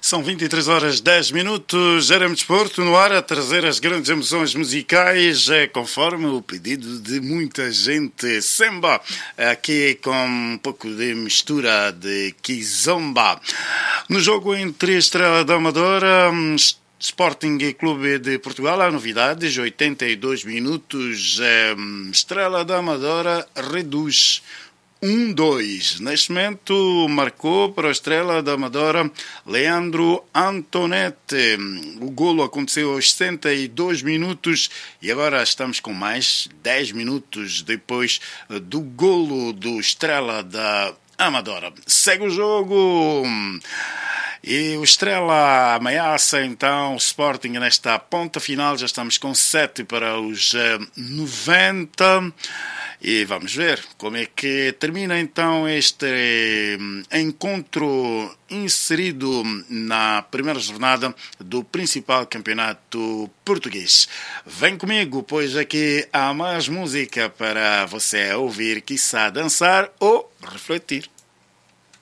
São 23 horas 10 minutos, éramos Desporto no ar a trazer as grandes emoções musicais, conforme o pedido de muita gente. Samba, aqui com um pouco de mistura de kizomba. No jogo entre Estrela da Amadora, Sporting e Clube de Portugal, há novidades, 82 minutos, Estrela da Amadora reduz 1-2. Neste momento marcou para a Estrela da Amadora Leandro Antonetti. O golo aconteceu aos 62 minutos e agora estamos com mais 10 minutos depois do golo do Estrela da Amadora. Segue o jogo. E o Estrela ameaça então o Sporting nesta ponta final. Já estamos com 7 para os 90. E vamos ver como é que termina então este encontro inserido na primeira jornada do principal campeonato português. Vem comigo, pois aqui há mais música para você ouvir, quiçá dançar ou refletir.